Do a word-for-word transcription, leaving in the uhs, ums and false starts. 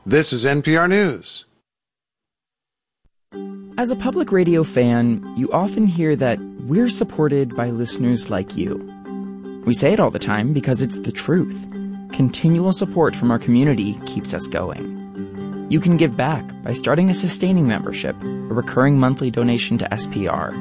This is N P R News. As a public radio fan, you often hear that we're supported by listeners like you. We say it all the time because it's the truth. Continual support from our community keeps us going. You can give back by starting a sustaining membership, a recurring monthly donation to S P R.